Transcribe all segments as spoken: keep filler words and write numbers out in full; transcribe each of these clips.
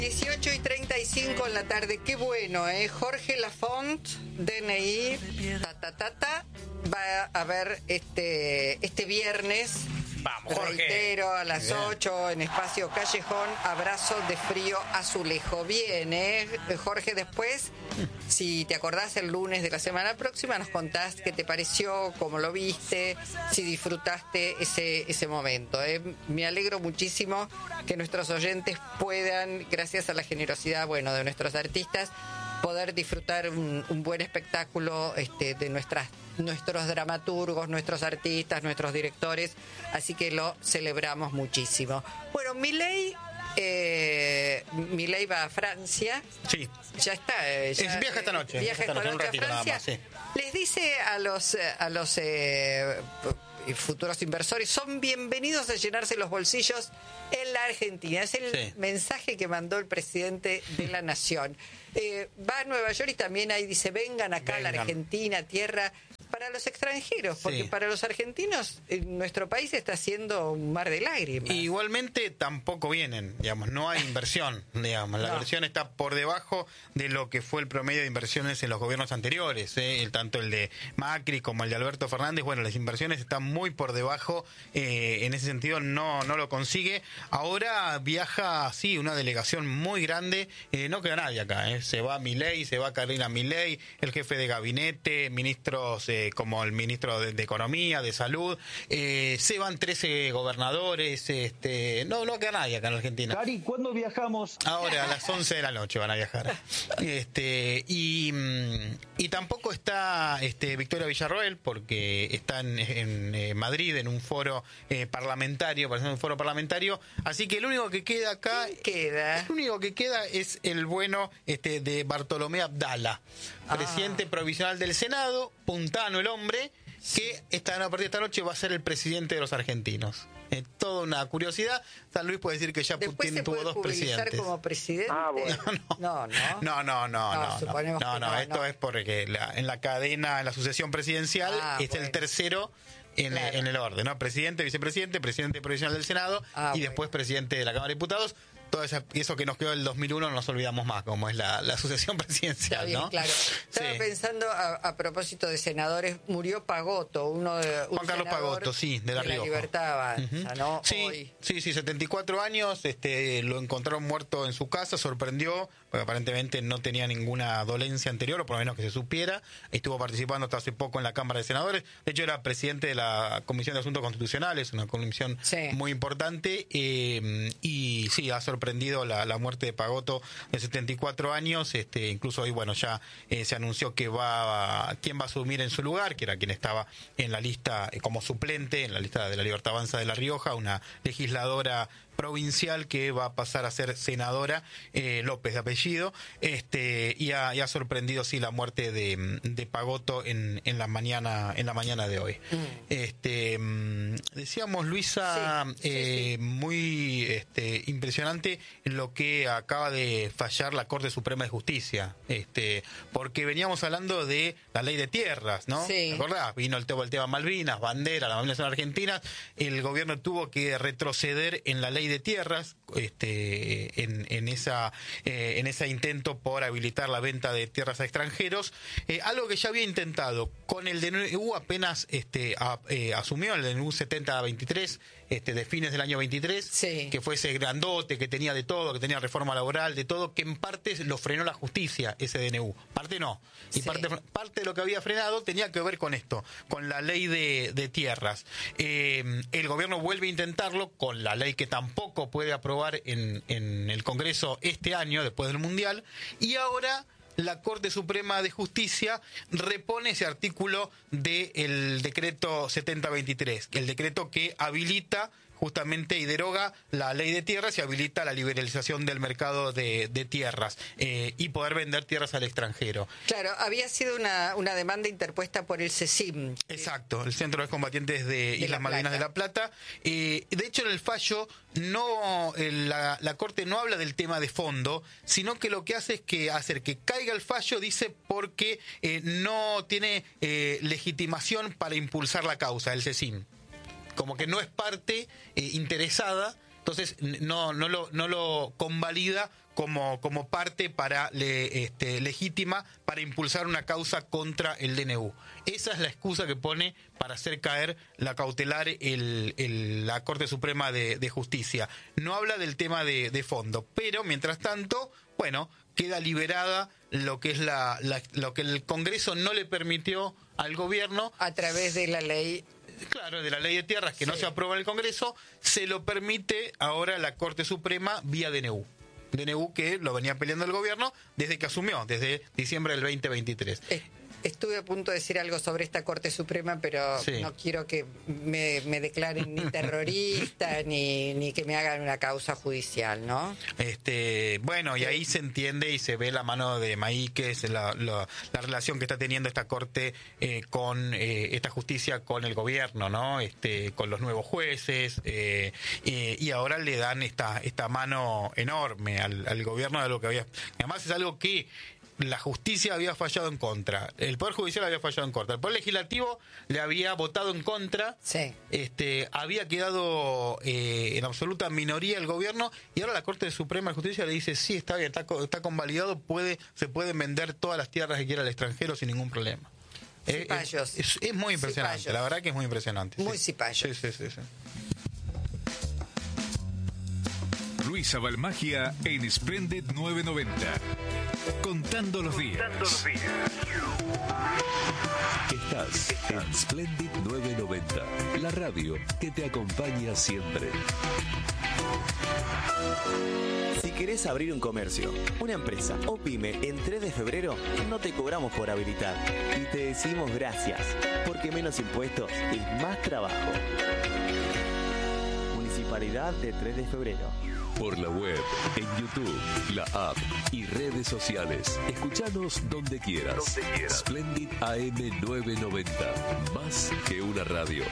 dieciocho y treinta y cinco en la tarde, qué bueno, ¿eh? Jorge Lafont, D N I, ta, ta, ta, ta, va a haber este, este viernes, Vamos, Jorge. reitero, a las ocho en Espacio Callejón, Abrazo de Frío Azulejo. Bien, ¿eh? Jorge, después, si te acordás el lunes de la semana próxima, nos contás qué te pareció, cómo lo viste, si disfrutaste ese, ese momento, ¿eh? Me alegro muchísimo que nuestros oyentes puedan, gracias a la generosidad, bueno, de nuestros artistas, poder disfrutar un, un buen espectáculo este, de nuestras, nuestros dramaturgos, nuestros artistas, nuestros directores, así que lo celebramos muchísimo. Bueno, Milei, eh, Milei va a Francia. Sí. Ya está. Eh, ya, es, viaja esta noche. Viaja esta noche, un ratito a Francia. Nada más, sí. Les dice a los, a los eh, futuros inversores, son bienvenidos a llenarse los bolsillos en la Argentina. Es el sí. mensaje que mandó el presidente de la Nación. Eh, va a Nueva York y también ahí dice, vengan acá vengan. a la Argentina, tierra para los extranjeros, porque sí. para los argentinos nuestro país está siendo un mar de lágrimas. Y igualmente tampoco vienen, digamos, no hay inversión, digamos, la no. inversión está por debajo de lo que fue el promedio de inversiones en los gobiernos anteriores, ¿eh? el, tanto el de Macri como el de Alberto Fernández, bueno, las inversiones están muy por debajo, eh, en ese sentido no, no lo consigue. Ahora viaja, sí, una delegación muy grande, eh, no queda nadie acá, ¿eh? Se va Milei, se va Carolina Milei, el jefe de gabinete, ministros eh, como el ministro de, de Economía, de Salud, eh, se van trece gobernadores, este, no, no queda nadie acá en Argentina. Cari, ¿cuándo viajamos? Ahora, a las once de la noche van a viajar. Este, y, y tampoco está este, Victoria Villarroel, porque está en, en eh, Madrid, en un foro eh, parlamentario, parece un foro parlamentario, así que lo único que queda acá, queda? lo único que queda es el bueno este, de Bartolomé Abdala, ah. presidente provisional del Senado, puntano el hombre, que esta, a partir de esta noche va a ser el presidente de los argentinos. Eh, toda una curiosidad. San Luis puede decir que ya Después Putin se tuvo dos presidentes. Como presidente. Ah, bueno. No, no. No, no, no, no. No, no, no, no, no esto no. es porque la, en la cadena, en la sucesión presidencial, ah, es bueno. el tercero en, claro. en el orden, ¿no? Presidente, vicepresidente, presidente provisional del Senado ah, y bueno. después presidente de la Cámara de Diputados. Todo esa, eso que nos quedó del dos mil uno no nos olvidamos más, como es la, la sucesión presidencial, bien, ¿no? Claro. Estaba sí. pensando, a, a propósito de senadores, murió Pagotto, uno de... Un Juan Carlos Pagotto, sí, de La Rioja. De la Libertad Avanza, uh-huh. ¿no? Sí, Hoy. sí, sí, setenta y cuatro años, este, lo encontraron muerto en su casa, sorprendió, porque aparentemente no tenía ninguna dolencia anterior, o por lo menos que se supiera. Estuvo participando hasta hace poco en la Cámara de Senadores. De hecho, era presidente de la Comisión de Asuntos Constitucionales, una comisión sí. muy importante, eh, y sí, ha sorprendido la, la muerte de Pagotto de setenta y cuatro años, este, incluso hoy, bueno, ya eh, se anunció que va a, quién va a asumir en su lugar, que era quien estaba en la lista eh, como suplente, en la lista de la Libertad Avanza de La Rioja, una legisladora provincial que va a pasar a ser senadora, eh, López de apellido, este, y ha, y ha sorprendido sí la muerte de, de Pagotto en, en la mañana, en la mañana de hoy. Mm. Este, decíamos, Luisa, sí, eh, sí, sí. muy este, impresionante lo que acaba de fallar la Corte Suprema de Justicia, este, porque veníamos hablando de la ley de tierras, ¿no? Sí. ¿Te acordás? Vino el tema, el tema Malvinas, bandera, las Malvinas son argentinas, el gobierno tuvo que retroceder en la ley de tierras, este, en, en esa eh, en ese intento por habilitar la venta de tierras a extranjeros, eh, algo que ya había intentado con el D N U apenas este, a, eh, asumió el D N U setenta veintitrés, este, de fines del año veintitrés, sí. que fue ese grandote que tenía de todo, que tenía reforma laboral, de todo, que en parte lo frenó la justicia, ese D N U, parte no, y sí. parte, parte de lo que había frenado tenía que ver con esto, con la ley de, de tierras. Eh, el gobierno vuelve a intentarlo con la ley que tampoco puede aprobar en, en el Congreso este año, después del Mundial, y ahora la Corte Suprema de Justicia repone ese artículo del decreto setenta veintitrés, el decreto que habilita justamente y deroga la ley de tierras y habilita la liberalización del mercado de, de tierras eh, y poder vender tierras al extranjero. Claro, había sido una, una demanda interpuesta por el CECIM. Exacto, el Centro de Combatientes de, de Islas Malvinas de La Plata. Eh, de hecho, en el fallo, no el, la, la Corte no habla del tema de fondo, sino que lo que hace es que hacer que caiga el fallo, dice, porque eh, no tiene eh, legitimación para impulsar la causa, el CECIM. Como que no es parte eh, interesada, entonces no, no, lo, no lo convalida como, como parte para le, este, legítima para impulsar una causa contra el D N U. Esa es la excusa que pone para hacer caer la cautelar el, el, la Corte Suprema de, de Justicia. No habla del tema de, de fondo, pero mientras tanto, bueno, queda liberada lo que es la, la lo que el Congreso no le permitió al gobierno a través de la ley. Claro, de la ley de tierras que sí. no se aprueba en el Congreso, se lo permite ahora la Corte Suprema vía D N U. D N U que lo venía peleando el gobierno desde que asumió, desde diciembre del veinte veintitrés. Eh. Estuve a punto de decir algo sobre esta Corte Suprema, pero sí. no quiero que me, me declaren ni terrorista ni, ni que me hagan una causa judicial, ¿no? Este, bueno, y ahí se entiende y se ve la mano de Maíquez, la, la, la relación que está teniendo esta Corte eh, con eh, esta justicia con el gobierno, ¿no? Este, con los nuevos jueces, eh, eh, y ahora le dan esta, esta mano enorme al, al gobierno de lo que había. Además es algo que la justicia había fallado en contra, el Poder Judicial había fallado en contra, el Poder Legislativo le había votado en contra, sí. este, había quedado eh, en absoluta minoría el gobierno, y ahora la Corte Suprema de Justicia le dice, sí, está bien, está, está convalidado, puede, se pueden vender todas las tierras que quiera al extranjero sin ningún problema. Cipayos. Es, es, es muy impresionante, Cipayos. La verdad que es muy impresionante. Muy sí. cipayos. Sí, sí, sí, sí. Luisa Balmagia en Splendid novecientos noventa. Contando los días. Contando los días. Estás en Splendid novecientos noventa, la radio que te acompaña siempre. Si querés abrir un comercio, una empresa o pyme en tres de febrero, no te cobramos por habilitar. Y te decimos gracias, porque menos impuestos es más trabajo. Municipalidad de tres de febrero. Por la web, en YouTube, la app y redes sociales. Escuchanos donde quieras. Donde quieras. Splendid A M novecientos noventa. Más que una radio.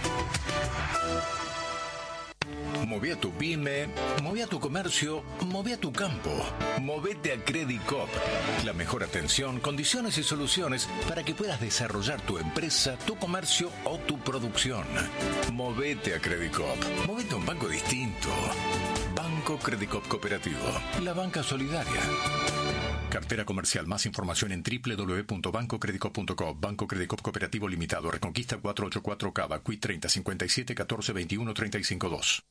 Moví a tu pyme, moví a tu comercio, moví a tu campo. Movete a Credicop. La mejor atención, condiciones y soluciones para que puedas desarrollar tu empresa, tu comercio o tu producción. Movete a Credicop. Movete a un banco distinto. Banco Credicop Cooperativo. La banca solidaria. Cartera comercial. Más información en doble u doble u doble u punto banco credicop punto com. Banco Credicop Cooperativo Limitado. Reconquista cuatrocientos ochenta y cuatro Cava. Q I treinta cincuenta y siete catorce veintiuno treinta y cinco dos.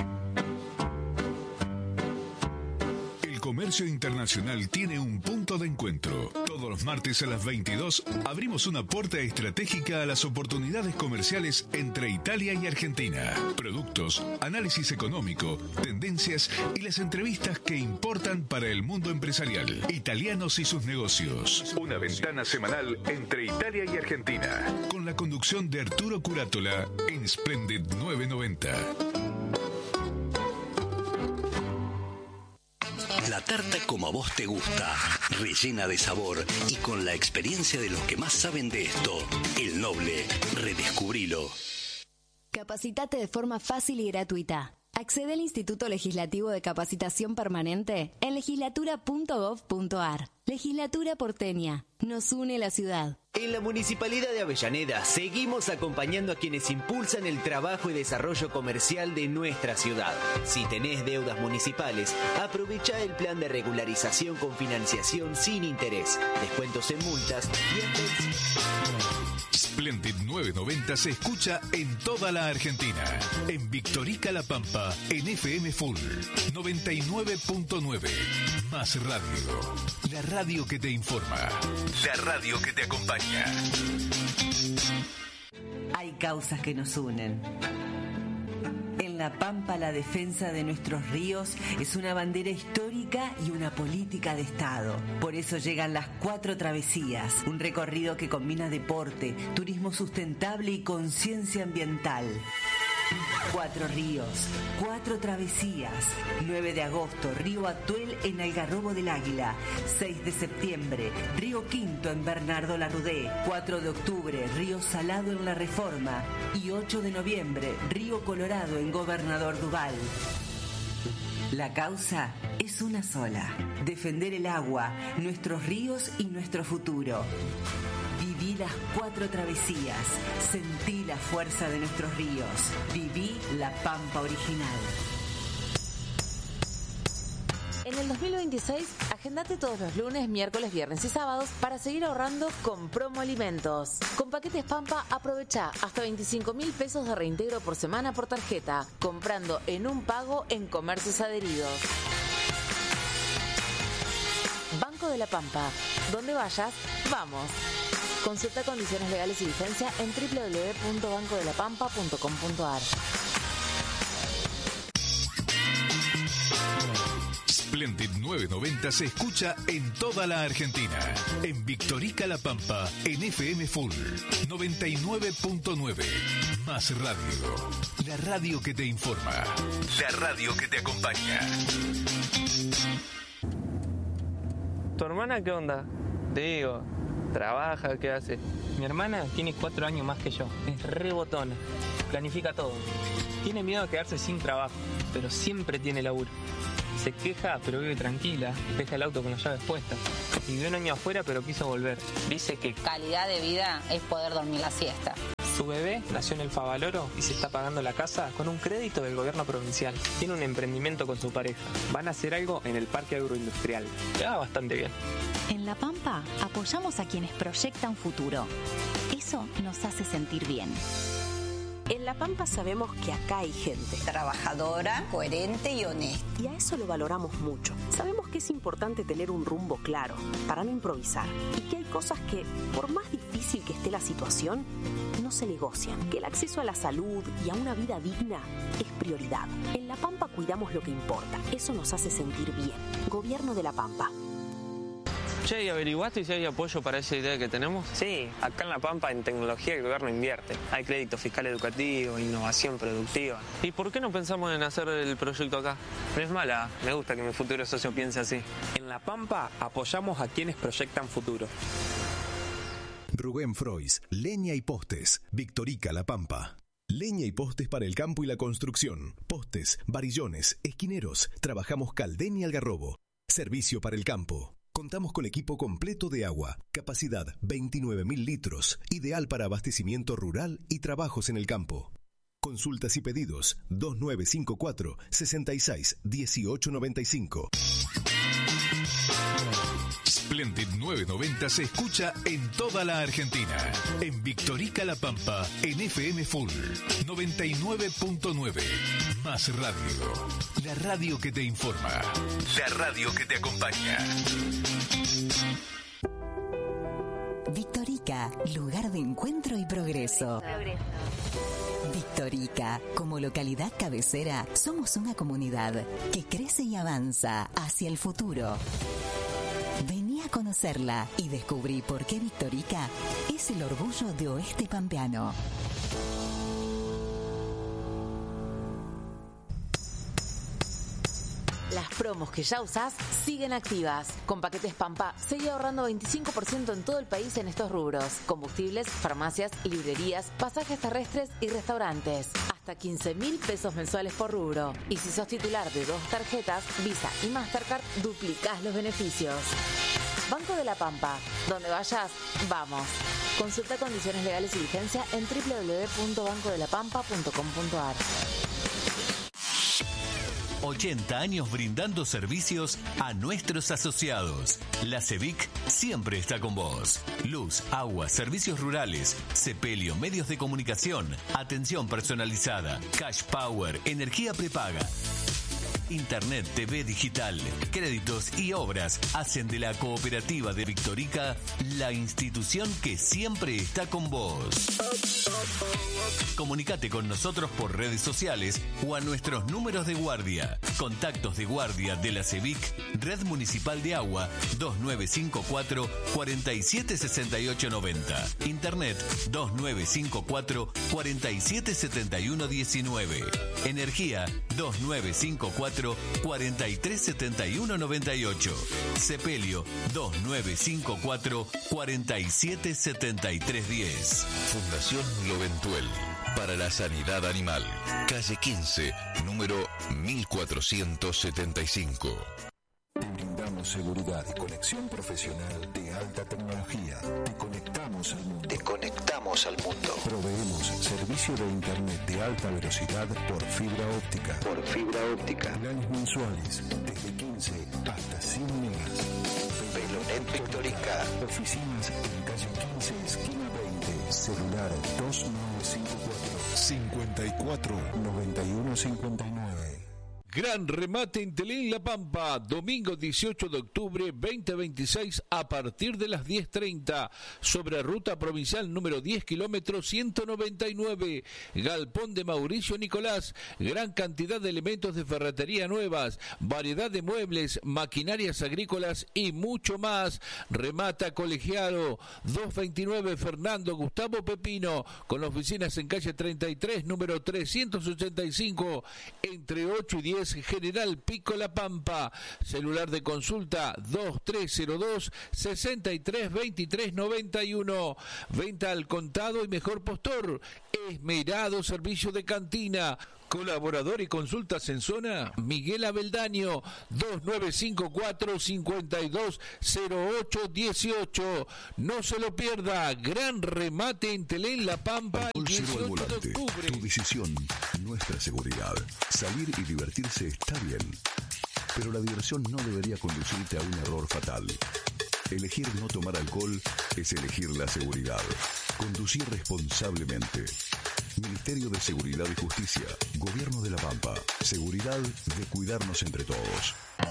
El comercio internacional tiene un punto de encuentro. Todos los martes a las veintidós abrimos una puerta estratégica a las oportunidades comerciales entre Italia y Argentina. Productos, análisis económico, tendencias y las entrevistas que importan para el mundo empresarial. Italianos y sus negocios. Una ventana semanal entre Italia y Argentina. Con la conducción de Arturo Curátola en Splendid novecientos noventa. La tarta como a vos te gusta, rellena de sabor y con la experiencia de los que más saben de esto. El Noble, redescubrilo. Capacitate de forma fácil y gratuita. Accede al Instituto Legislativo de Capacitación Permanente en legislatura punto gov punto ar. Legislatura porteña. Nos une la ciudad. En la Municipalidad de Avellaneda seguimos acompañando a quienes impulsan el trabajo y desarrollo comercial de nuestra ciudad. Si tenés deudas municipales, aprovecha el plan de regularización con financiación sin interés, descuentos en multas y hasta... Splendid novecientos noventa se escucha en toda la Argentina. En Victorica La Pampa, en F M Full noventa y nueve punto nueve. Más radio. La radio que te informa. La radio que te acompaña. Hay causas que nos unen. En La Pampa, la defensa de nuestros ríos es una bandera histórica y una política de Estado. Por eso llegan las Cuatro Travesías, un recorrido que combina deporte, turismo sustentable y conciencia ambiental. Cuatro ríos, cuatro travesías. nueve de agosto, Río Atuel en Algarrobo del Águila. seis de septiembre, Río Quinto en Bernardo Larrudé. cuatro de octubre, Río Salado en La Reforma. Y ocho de noviembre, Río Colorado en Gobernador Duval. La causa es una sola: defender el agua, nuestros ríos y nuestro futuro. Viví las cuatro travesías, sentí la fuerza de nuestros ríos, viví la Pampa original. En el dos mil veintiséis, agendate todos los lunes, miércoles, viernes y sábados para seguir ahorrando con Promo Alimentos. Con paquetes Pampa, aprovecha hasta veinticinco mil pesos de reintegro por semana por tarjeta, comprando en un pago en comercios adheridos. Banco de la Pampa. Donde vayas, vamos. Consulta condiciones legales y vigencia en doble u doble u doble u punto banco de la pampa punto com punto a r. Splendid novecientos noventa se escucha en toda la Argentina. En Victorica La Pampa, en F M Full noventa y nueve punto nueve. Más radio. La radio que te informa. La radio que te acompaña. ¿Tu hermana qué onda? Te digo, ¿trabaja? ¿Qué hace? Mi hermana tiene cuatro años más que yo. Es re botona. Planifica todo. Tiene miedo de quedarse sin trabajo, pero siempre tiene laburo. Se queja, pero vive tranquila. Deja el auto con las llaves puestas. Vivió un año afuera, pero quiso volver. Dice que calidad de vida es poder dormir la siesta. Su bebé nació en el Favaloro y se está pagando la casa con un crédito del gobierno provincial. Tiene un emprendimiento con su pareja. Van a hacer algo en el parque agroindustrial. Le va bastante bien. En La Pampa apoyamos a quienes proyectan futuro. Eso nos hace sentir bien. En La Pampa sabemos que acá hay gente trabajadora, coherente y honesta. Y a eso lo valoramos mucho. Sabemos que es importante tener un rumbo claro para no improvisar. Y que hay cosas que, por más difícil que esté la situación, no se negocian. Que el acceso a la salud y a una vida digna es prioridad. En La Pampa cuidamos lo que importa. Eso nos hace sentir bien. Gobierno de La Pampa. Che, ¿y averiguaste si hay apoyo para esa idea que tenemos? Sí, acá en La Pampa en tecnología el gobierno invierte. Hay crédito fiscal educativo, innovación productiva. ¿Y por qué no pensamos en hacer el proyecto acá? No es mala, me gusta que mi futuro socio piense así. En La Pampa apoyamos a quienes proyectan futuro. Rubén Frois, Leña y Postes, Victorica La Pampa. Leña y postes para el campo y la construcción. Postes, varillones, esquineros. Trabajamos Caldén y Algarrobo. Servicio para el campo. Contamos con equipo completo de agua, capacidad veintinueve mil litros, ideal para abastecimiento rural y trabajos en el campo. Consultas y pedidos dos nueve cinco cuatro, seis seis uno ocho nueve cinco. Splendid novecientos noventa se escucha en toda la Argentina. En Victorica La Pampa, en F M Full noventa y nueve punto nueve. Más radio. La radio que te informa. La radio que te acompaña. Victorica, lugar de encuentro y progreso. Victorica, como localidad cabecera, somos una comunidad que crece y avanza hacia el futuro. Vení a conocerla y descubrí por qué Victorica es el orgullo de Oeste Pampeano. Las promos que ya usás siguen activas. Con paquetes Pampa, seguí ahorrando veinticinco por ciento en todo el país en estos rubros. Combustibles, farmacias, librerías, pasajes terrestres y restaurantes. Hasta quince mil pesos mensuales por rubro. Y si sos titular de dos tarjetas, Visa y Mastercard, duplicás los beneficios. Banco de la Pampa. Donde vayas, vamos. Consulta condiciones legales y vigencia en doble u doble u doble u punto banco de la pampa punto com punto a r. ochenta años brindando servicios a nuestros asociados. La CEVIC siempre está con vos. Luz, agua, servicios rurales, sepelio, medios de comunicación, atención personalizada, cash power, energía prepaga. Internet, T V digital, créditos y obras hacen de la cooperativa de Victorica la institución que siempre está con vos. Comunicate con nosotros por redes sociales o a nuestros números de guardia. Contactos de guardia de la CEVIC, Red Municipal de Agua, dos nueve cinco cuatro, cuatro siete seis ocho nueve cero. Internet, dos nueve cinco cuatro, cuatro siete siete uno uno nueve. Energía, dos nueve cinco cuatro, cuatro tres siete uno nueve ocho. Sepelio, dos nueve cinco cuatro, cuatro siete siete tres uno cero. Fundación Loventuel para la Sanidad Animal. Calle quince, número mil cuatrocientos setenta y cinco. Te brindamos seguridad y conexión profesional de alta tecnología. Te conectamos al mundo. Te conectamos al mundo. Proveemos servicio de internet de alta velocidad por fibra óptica. Por fibra óptica. Planes mensuales desde quince hasta cien megas. Velonet Victorica. Oficinas en calle quince, esquina veinte. Celular dos nueve cinco cuatro, cinco cuatro, nueve uno cinco nueve. Gran remate en Telén La Pampa, domingo dieciocho de octubre veinte veintiséis a partir de las diez treinta, sobre ruta provincial número diez kilómetros ciento noventa y nueve, Galpón de Mauricio Nicolás, gran cantidad de elementos de ferretería nuevas, variedad de muebles, maquinarias agrícolas y mucho más. Remata Colegiado, doscientos veintinueve Fernando Gustavo Pepino, con oficinas en calle treinta y tres, número trescientos ochenta y cinco, entre ocho y diez General Pico La Pampa. Celular de consulta dos tres cero dos, seis tres dos tres nueve uno. Venta al contado y mejor postor. Esmerado servicio de cantina. Colaborador y consultas en zona Miguel Abeldaño, dos nueve cinco cuatro, cinco dos cero ocho uno ocho. No se lo pierda, gran remate en Telén La Pampa el dieciocho de octubre. Tu decisión, nuestra seguridad. Salir y divertirse está bien, pero la diversión no debería conducirte a un error fatal. Elegir no tomar alcohol es elegir la seguridad. Conducir responsablemente. Ministerio de Seguridad y Justicia. Gobierno de La Pampa. Seguridad de cuidarnos entre todos.